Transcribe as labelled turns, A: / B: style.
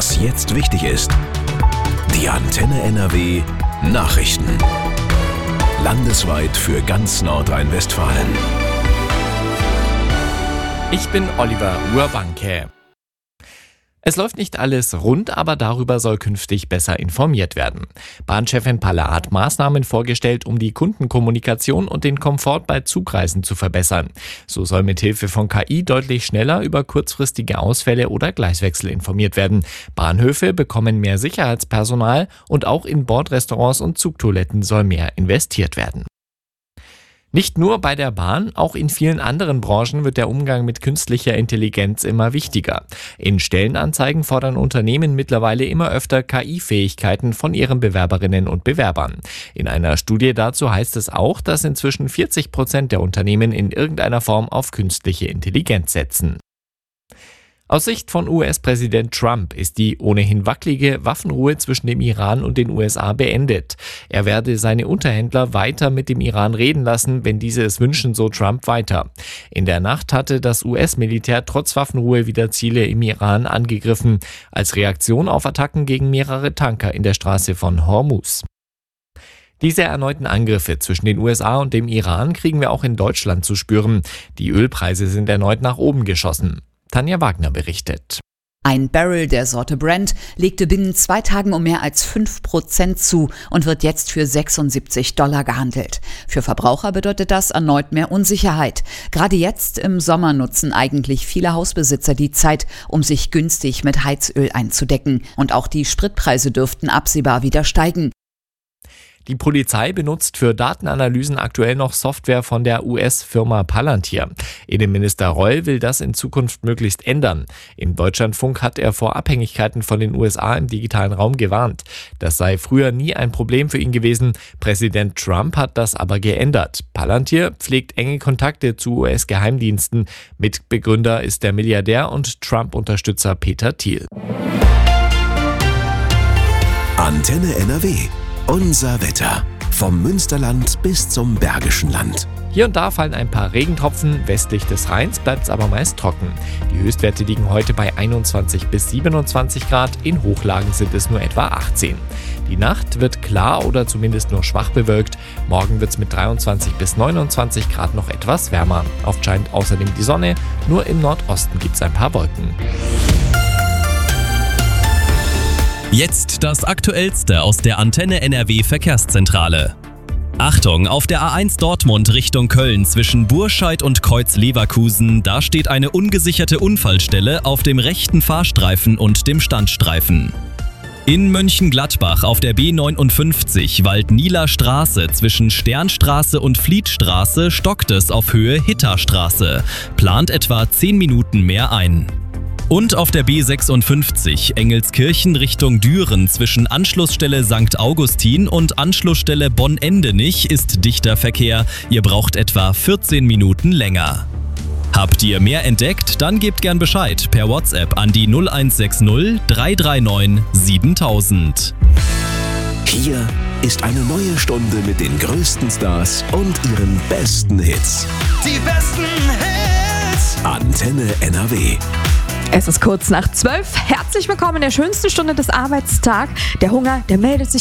A: Was jetzt wichtig ist. Die Antenne NRW Nachrichten. Landesweit für ganz Nordrhein-Westfalen.
B: Ich bin Oliver Urbanke. Es läuft nicht alles rund, aber darüber soll künftig besser informiert werden. Bahnchefin Palle hat Maßnahmen vorgestellt, um die Kundenkommunikation und den Komfort bei Zugreisen zu verbessern. So soll mithilfe von KI deutlich schneller über kurzfristige Ausfälle oder Gleiswechsel informiert werden. Bahnhöfe bekommen mehr Sicherheitspersonal und auch in Bordrestaurants und Zugtoiletten soll mehr investiert werden. Nicht nur bei der Bahn, auch in vielen anderen Branchen wird der Umgang mit künstlicher Intelligenz immer wichtiger. In Stellenanzeigen fordern Unternehmen mittlerweile immer öfter KI-Fähigkeiten von ihren Bewerberinnen und Bewerbern. In einer Studie dazu heißt es auch, dass inzwischen 40% der Unternehmen in irgendeiner Form auf künstliche Intelligenz setzen. Aus Sicht von US-Präsident Trump ist die ohnehin wackelige Waffenruhe zwischen dem Iran und den USA beendet. Er werde seine Unterhändler weiter mit dem Iran reden lassen, wenn diese es wünschen, so Trump weiter. In der Nacht hatte das US-Militär trotz Waffenruhe wieder Ziele im Iran angegriffen, als Reaktion auf Attacken gegen mehrere Tanker in der Straße von Hormuz. Diese erneuten Angriffe zwischen den USA und dem Iran kriegen wir auch in Deutschland zu spüren. Die Ölpreise sind erneut nach oben geschossen. Tanja Wagner berichtet.
C: Ein Barrel der Sorte Brent legte binnen 2 Tagen um mehr als 5% zu und wird jetzt für $76 gehandelt. Für Verbraucher bedeutet das erneut mehr Unsicherheit. Gerade jetzt im Sommer nutzen eigentlich viele Hausbesitzer die Zeit, um sich günstig mit Heizöl einzudecken. Und auch die Spritpreise dürften absehbar wieder steigen.
B: Die Polizei benutzt für Datenanalysen aktuell noch Software von der US-Firma Palantir. Innenminister Reul will das in Zukunft möglichst ändern. Im Deutschlandfunk hat er vor Abhängigkeiten von den USA im digitalen Raum gewarnt. Das sei früher nie ein Problem für ihn gewesen. Präsident Trump hat das aber geändert. Palantir pflegt enge Kontakte zu US-Geheimdiensten. Mitbegründer ist der Milliardär und Trump-Unterstützer Peter Thiel.
A: Antenne NRW. Unser Wetter. Vom Münsterland bis zum Bergischen Land.
B: Hier und da fallen ein paar Regentropfen, westlich des Rheins bleibt es aber meist trocken. Die Höchstwerte liegen heute bei 21 bis 27 Grad, in Hochlagen sind es nur etwa 18. Die Nacht wird klar oder zumindest nur schwach bewölkt. Morgen wird es mit 23 bis 29 Grad noch etwas wärmer. Oft scheint außerdem die Sonne, nur im Nordosten gibt es ein paar Wolken.
D: Jetzt das Aktuellste aus der Antenne NRW Verkehrszentrale. Achtung, auf der A1 Dortmund Richtung Köln zwischen Burscheid und Kreuz-Leverkusen, da steht eine ungesicherte Unfallstelle auf dem rechten Fahrstreifen und dem Standstreifen. In Mönchengladbach auf der B59 Waldnieler Straße zwischen Sternstraße und Flietstraße stockt es auf Höhe Hitterstraße. Plant etwa 10 Minuten mehr ein. Und auf der B56 Engelskirchen Richtung Düren zwischen Anschlussstelle St. Augustin und Anschlussstelle Bonn-Endenich ist dichter Verkehr. Ihr braucht etwa 14 Minuten länger. Habt ihr mehr entdeckt? Dann gebt gern Bescheid per WhatsApp an die 0160 339 7000.
A: Hier ist eine neue Stunde mit den größten Stars und ihren besten Hits.
E: Die besten Hits!
A: Antenne NRW.
F: Es ist kurz nach 12. Herzlich willkommen in der schönsten Stunde des Arbeitstags. Der Hunger, der meldet sich